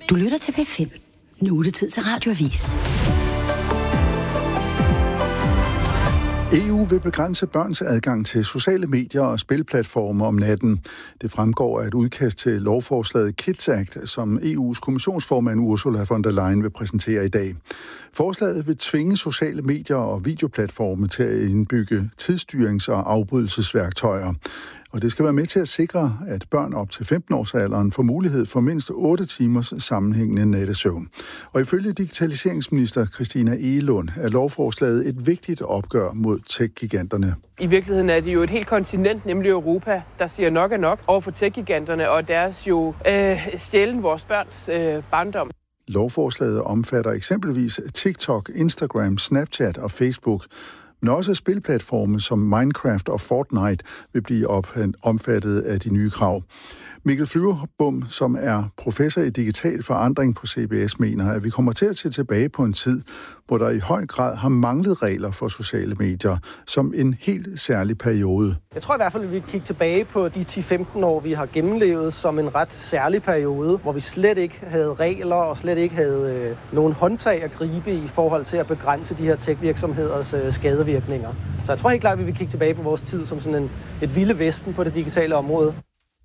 Du lytter til P5. Nu er det tid til Radioavis. EU vil begrænse børns adgang til sociale medier og spilplatformer om natten. Det fremgår af et udkast til lovforslaget Kids Act, som EU's kommissionsformand Ursula von der Leyen vil præsentere i dag. Forslaget vil tvinge sociale medier og videoplatforme til at indbygge tidsstyrings- og afbrydelsesværktøjer. Og det skal være med til at sikre, at børn op til 15-årsalderen får mulighed for mindst 8 timers sammenhængende nattesøvn. Og ifølge digitaliseringsminister Christina Egelund er lovforslaget et vigtigt opgør mod tech-giganterne. I virkeligheden er det jo et helt kontinent, nemlig Europa, der siger nok er nok over for tech-giganterne og deres jo stjælen vores børns barndom. Lovforslaget omfatter eksempelvis TikTok, Instagram, Snapchat og Facebook. Men også spilplatforme som Minecraft og Fortnite vil blive omfattet af de nye krav. Mikkel Flyverbom, som er professor i digital forandring på CBS, mener, at vi kommer til at se tilbage på en tid, hvor der i høj grad har manglet regler for sociale medier, som en helt særlig periode. Jeg tror i hvert fald, at vi vil kigge tilbage på de 10-15 år, vi har gennemlevet som en ret særlig periode, hvor vi slet ikke havde regler og slet ikke havde nogen håndtag at gribe i forhold til at begrænse de her tech-virksomheders skadevirkninger. Så jeg tror helt klart, at vi vil kigge tilbage på vores tid som sådan et vilde vesten på det digitale område.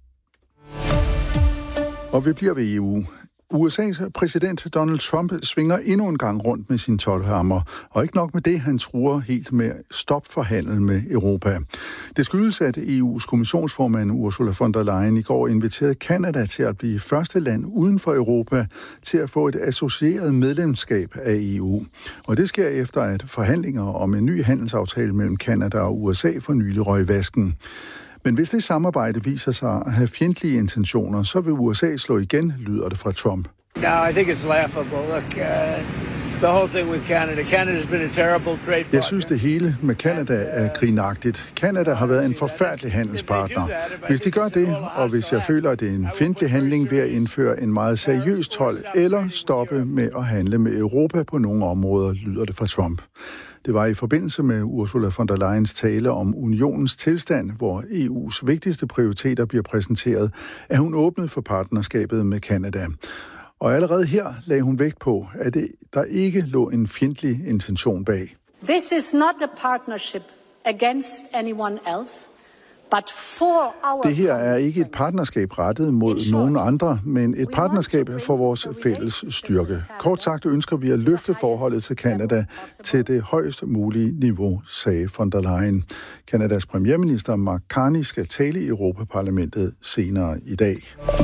Og vi bliver ved EU. USA's præsident Donald Trump svinger endnu en gang rundt med sin toldhammer, og ikke nok med det, han truer helt med stop for handel med Europa. Det skyldes, at EU's kommissionsformand Ursula von der Leyen i går inviterede Canada til at blive første land uden for Europa til at få et associeret medlemskab af EU. Og det sker efter, at forhandlinger om en ny handelsaftale mellem Canada og USA for nylig røg i vasken. Men hvis det samarbejde viser sig at have fjendtlige intentioner, så vil USA slå igen, lyder det fra Trump. No, I think it's laughable. Look, the whole thing with Canada. Canada's been a terrible trade partner. Jeg synes, det hele med Canada er grinagtigt. Canada har været en forfærdelig handelspartner. Hvis de gør det, og hvis jeg føler, at det er en fjendtlig handling ved at indføre en meget seriøs told, eller stoppe med at handle med Europa på nogle områder, lyder det fra Trump. Det var i forbindelse med Ursula von der Leyens tale om unionens tilstand, hvor EU's vigtigste prioriteter bliver præsenteret, at hun åbnede for partnerskabet med Canada. Og allerede her lagde hun vægt på, at der ikke lå en fjendtlig intention bag. This is not a partnership against anyone else. Det her er ikke et partnerskab rettet mod nogen andre, men et partnerskab for vores fælles styrke. Kort sagt ønsker vi at løfte forholdet til Canada til det højst mulige niveau, sagde von der Leyen. Kanadas premierminister Mark Carney skal tale i Europaparlamentet senere i dag.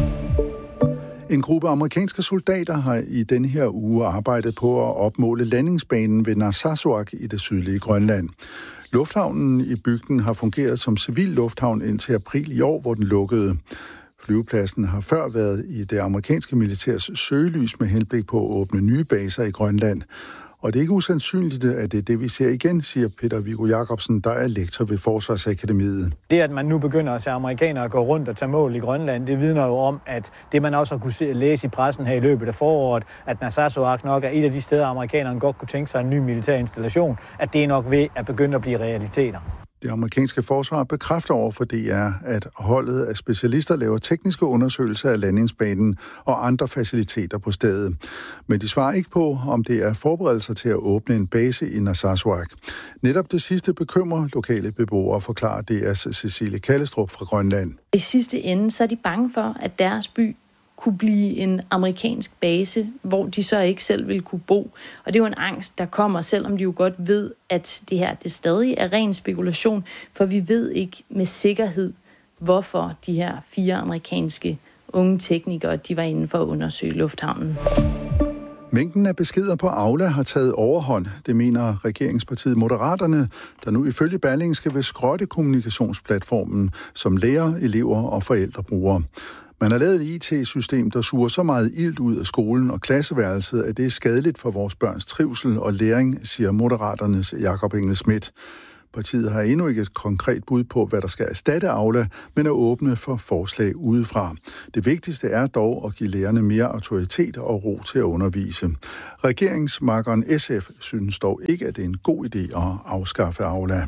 En gruppe amerikanske soldater har i denne her uge arbejdet på at opmåle landingsbanen ved Narsarsuaq i det sydlige Grønland. Lufthavnen i bygden har fungeret som civil lufthavn indtil april i år, hvor den lukkede. Flyvepladsen har før været i det amerikanske militærs søgelys med henblik på at åbne nye baser i Grønland. Og det er ikke usandsynligt, at det er det, vi ser igen, siger Peter Viggo Jacobsen, der er lektor ved Forsvarsakademiet. Det, at man nu begynder at se amerikanere gå rundt og tage mål i Grønland, det vidner jo om, at det man også har kunne læse i pressen her i løbet af foråret, at Narsarsuaq nok er et af de steder, amerikanerne godt kunne tænke sig en ny militær installation, at det er nok ved at begynde at blive realiteter. Det amerikanske forsvar bekræfter over for DR, at holdet af specialister laver tekniske undersøgelser af landingsbanen og andre faciliteter på stedet. Men de svarer ikke på, om det er forberedelser til at åbne en base i Narsarsuaq. Netop det sidste bekymrer lokale beboere, forklarer DR's Cecilie Kallestrup fra Grønland. I sidste ende så er de bange for, at deres by kunne blive en amerikansk base, hvor de så ikke selv vil kunne bo. Og det er jo en angst, der kommer, selvom de jo godt ved, at det her det stadig er ren spekulation, for vi ved ikke med sikkerhed, hvorfor de her 4 amerikanske unge teknikere, de var inde for at undersøge lufthavnen. Mængden af beskeder på Aula har taget overhånd, det mener regeringspartiet Moderaterne, der nu ifølge Berlingske vil skrotte kommunikationsplatformen, som lærere, elever og forældre bruger. Man har lavet et IT-system, der suger så meget ilt ud af skolen og klasseværelset, at det er skadeligt for vores børns trivsel og læring, siger Moderaternes Jakob Engel-Schmidt. Partiet har endnu ikke et konkret bud på, hvad der skal erstatte Aula, men er åbne for forslag udefra. Det vigtigste er dog at give lærerne mere autoritet og ro til at undervise. Regeringsmakkeren SF synes dog ikke, at det er en god idé at afskaffe Aula.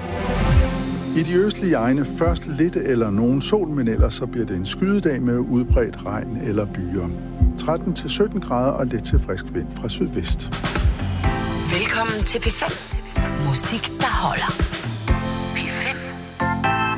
I de østlige egne først lidt eller nogen sol, men ellers så bliver det en skydedag med udbredt regn eller byer. 13-17 grader og lidt til frisk vind fra sydvest. Velkommen til P5. Musik, der holder.